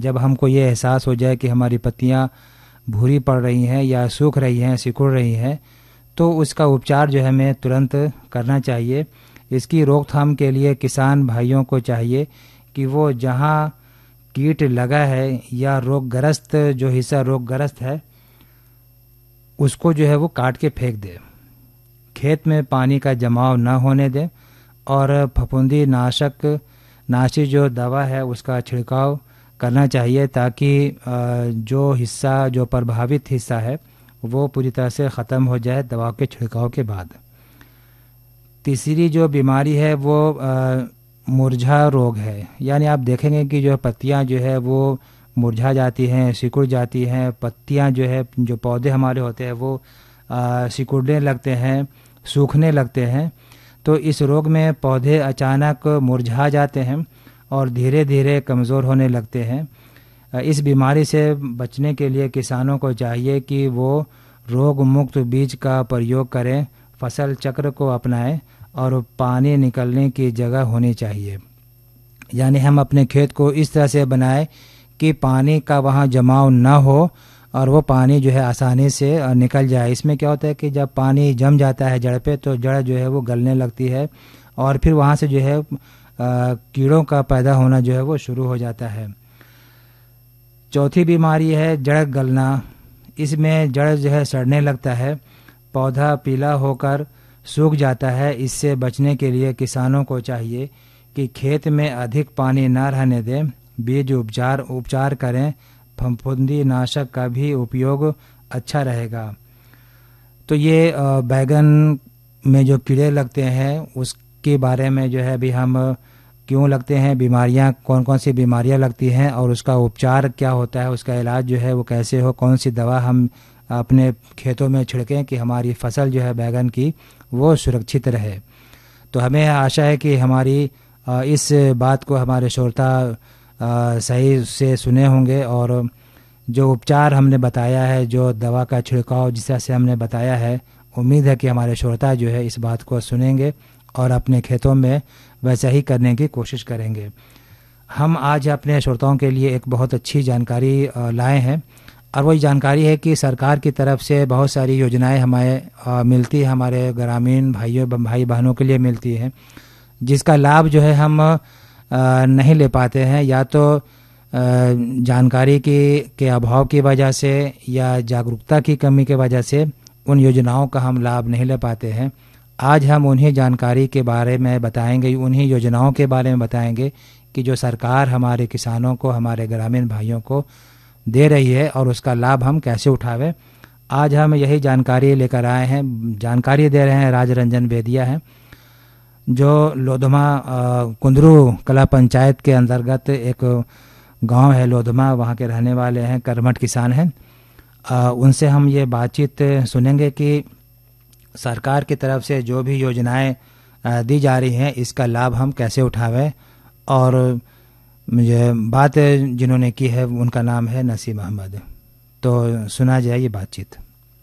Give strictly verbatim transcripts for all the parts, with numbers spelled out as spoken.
जब हमको ये एहसास हो जाए कि हमारी पत्तियां भूरी पड़ रही हैं या सूख रही हैं, सिकुड़ रही हैं, तो उसका उपचार जो है हमें तुरंत करना चाहिए। इसकी रोकथाम के लिए किसान भाइयों को चाहिए कि वो जहां कीट लगा है या रोगग्रस्त जो हिस्सा रोगग्रस्त है उसको जो है वो काट के फेंक दे, खेत में पानी का जमाव न होने दे और फफूंदी नाशक नाशी जो दवा है उसका छिड़काव करना चाहिए ताकि जो हिस्सा जो प्रभावित हिस्सा है वो पूरी तरह से ख़त्म हो जाए दवा के छिड़काव के बाद। तीसरी जो बीमारी है वो मुरझा रोग है, यानी आप देखेंगे कि जो पत्तियां जो है वो मुरझा जाती हैं, सिकुड़ जाती हैं, पत्तियां जो है जो पौधे हमारे होते हैं वो सिकुड़ने लगते हैं, सूखने लगते हैं। तो इस रोग में पौधे अचानक मुरझा जाते हैं और धीरे धीरे कमज़ोर होने लगते हैं। इस बीमारी से बचने के लिए किसानों को चाहिए कि वो रोग मुक्त बीज का प्रयोग करें, फसल चक्र को अपनाएं और पानी निकलने की जगह होनी चाहिए। यानी हम अपने खेत को इस तरह से बनाएं कि पानी का वहाँ जमाव न हो और वो पानी जो है आसानी से निकल जाए। इसमें क्या होता है कि जब पानी जम जाता है जड़ पे तो जड़ जो है वो गलने लगती है और फिर वहाँ से जो है कीड़ों का पैदा होना जो है वो शुरू हो जाता है। चौथी बीमारी है जड़ गलना। इसमें जड़ जो है सड़ने लगता है, पौधा पीला होकर सूख जाता है। इससे बचने के लिए किसानों को चाहिए कि खेत में अधिक पानी न रहने दें, बीज उपचार उपचार करें, फफूंदी नाशक का भी उपयोग अच्छा रहेगा। तो ये बैगन में जो कीड़े लगते हैं उसके बारे में जो है अभी हम क्यों लगते हैं, बीमारियां कौन कौन सी बीमारियां लगती हैं और उसका उपचार क्या होता है, उसका इलाज जो है वो कैसे हो, कौन सी दवा हम अपने खेतों में छिड़कें कि हमारी फसल जो है बैगन की वो सुरक्षित रहे। तो हमें आशा है कि हमारी इस बात को हमारे श्रोता सही से सुने होंगे और जो उपचार हमने बताया है, जो दवा का छिड़काव जिस तरह से हमने बताया है, उम्मीद है कि हमारे श्रोता जो है इस बात को सुनेंगे और अपने खेतों में वैसा ही करने की कोशिश करेंगे। हम आज अपने श्रोताओं के लिए एक बहुत अच्छी जानकारी लाए हैं और वही जानकारी है कि सरकार की तरफ से बहुत सारी योजनाएं हमें मिलती है, हमारे ग्रामीण भाइयों भाई बहनों के लिए मिलती हैं, जिसका लाभ जो है हम नहीं ले पाते हैं, या तो जानकारी की के अभाव की वजह से या जागरूकता की कमी की वजह से उन योजनाओं का हम लाभ नहीं ले पाते हैं। आज हम उन्हीं जानकारी के बारे में बताएंगे, उन्हीं योजनाओं के बारे में बताएंगे कि जो सरकार हमारे किसानों को, हमारे ग्रामीण भाइयों को दे रही है और उसका लाभ हम कैसे उठावें। आज हम यही जानकारी लेकर आए हैं। जानकारी दे रहे हैं राज रंजन बेदिया हैं, जो लोधमा कुंदरू कला पंचायत के अंतर्गत एक गांव है लोधमा, वहां के रहने वाले हैं, कर्मठ किसान हैं। उनसे हम ये बातचीत सुनेंगे कि सरकार की तरफ से जो भी योजनाएं दी जा रही हैं इसका लाभ हम कैसे उठावें। और मुझे बात जिन्होंने की है उनका नाम है नसीम अहमद। तो सुना जाए ये बातचीत।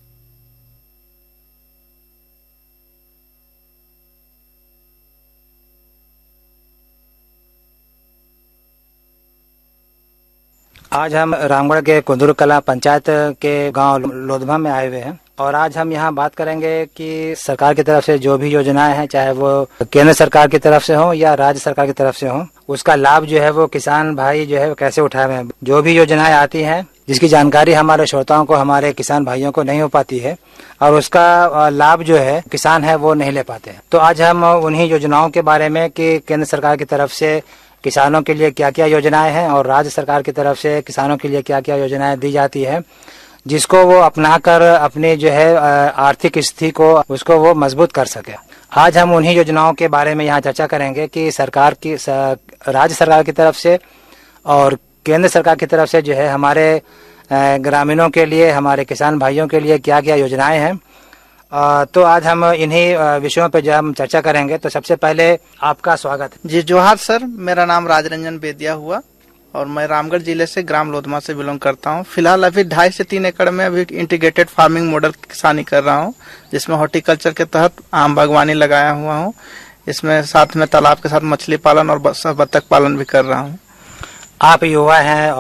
आज हम रामगढ़ के कुंदरू कला पंचायत के गांव लोधमा में आए हुए हैं और आज हम यहाँ बात करेंगे कि सरकार की तरफ से जो भी योजनाएं हैं, चाहे वो केंद्र सरकार की तरफ से हो या राज्य सरकार की तरफ से हो, उसका लाभ जो है वो किसान भाई जो है वो कैसे उठावे। जो भी योजनाएं आती हैं जिसकी जानकारी हमारे श्रोताओं को, हमारे किसान भाइयों को नहीं हो पाती है और उसका लाभ जो है किसान है वो नहीं ले पाते। तो आज हम उन्हीं योजनाओं के बारे में कि केंद्र सरकार की तरफ से किसानों के लिए क्या क्या योजनाएं हैं और राज्य सरकार की तरफ से किसानों के लिए क्या क्या योजनाएं दी जाती है, जिसको वो अपनाकर अपनी जो है आर्थिक स्थिति को उसको वो मजबूत कर सके। आज हम उन्हीं योजनाओं के बारे में यहाँ चर्चा करेंगे कि सरकार की राज्य सरकार की तरफ से और केंद्र सरकार की तरफ से जो है हमारे ग्रामीणों के लिए, हमारे किसान भाइयों के लिए क्या क्या योजनाएं हैं। तो आज हम इन्हीं विषयों पे जो हम चर्चा करेंगे। तो सबसे पहले आपका स्वागत जी। जोहार सर, मेरा नाम राजरंजन बेदिया हुआ और मैं रामगढ़ जिले से ग्राम लोधमा से बिलोंग करता हूँ। फिलहाल अभी ढाई से तीन एकड़ में अभी इंटीग्रेटेड फार्मिंग मॉडल किसानी कर रहा हूँ, जिसमें हॉर्टिकल्चर के तहत आम बागवानी लगाया हुआ हूँ। इसमें साथ में तालाब के साथ मछली पालन और बत्तख पालन भी कर रहा हूँ। आप युवा हैं